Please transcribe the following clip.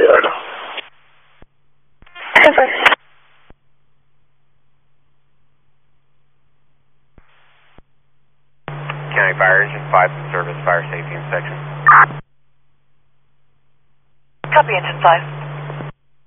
yard. County Fire Engine 5 to service fire safety inspection. Copy, Engine 5.